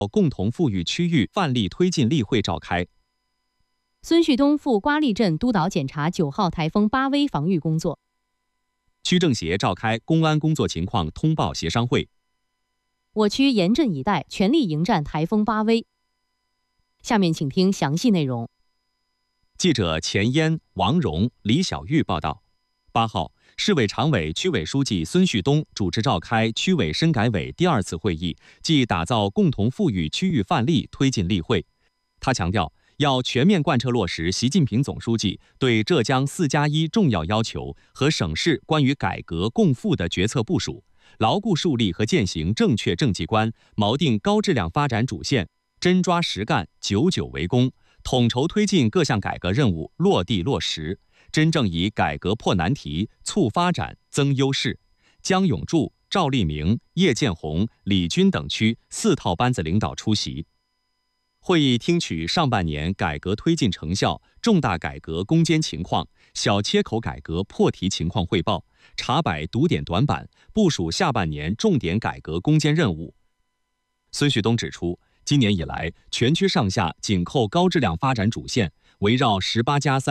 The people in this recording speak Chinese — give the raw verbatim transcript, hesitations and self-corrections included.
共同富裕区域范例推进例会召开。 孙旭东赴瓜沥镇督导检查九号台风巴威防御工作。 区政协召开公安工作情况通报协商会。 我区严阵以待，全力迎战台风巴威。下面请听详细内容。 记者钱嫣、王荣、李小玉报道。八号，市委常委、区委书记孙旭东主持召开区委深改委第二次会议暨打造共同富裕区域范例推进例会。他强调，要全面贯彻落实习近平总书记对浙江“四加一”重要要求和省市关于改革共富的决策部署，牢固树立和践行正确政绩观，锚定高质量发展主线，真抓实干，久久为功，统筹推进各项改革任务落地落实，真正以改革破难题、促发展、增优势。江永柱、赵立明、叶建红、李军等区四套班子领导出席。会议听取上半年改革推进成效、重大改革攻坚情况、小切口改革破题情况汇报，查摆堵点短板，部署下半年重点改革攻坚任务。孙旭东指出，今年以来，全区上下紧扣高质量发展主线，围绕十八加三